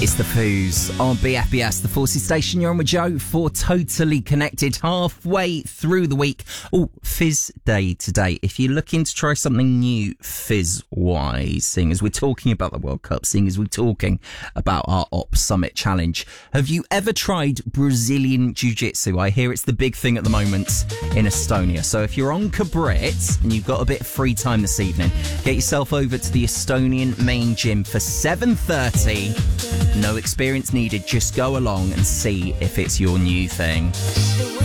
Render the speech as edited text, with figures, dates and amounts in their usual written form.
It's the Foos on BFBS, the Forces Station. You're on with Joe for Totally Connected, halfway through the week. Oh, Fizz Day today. If you're looking to try something new Fizz-wise, seeing as we're talking about the World Cup, seeing as we're talking about our Op Summit Challenge, have you ever tried Brazilian Jiu-Jitsu? I hear it's the big thing at the moment in Estonia. So if you're on Cabrit and you've got a bit of free time this evening, get yourself over to the Estonian main gym for 7:30. No experience needed, just go along and see if it's your new thing.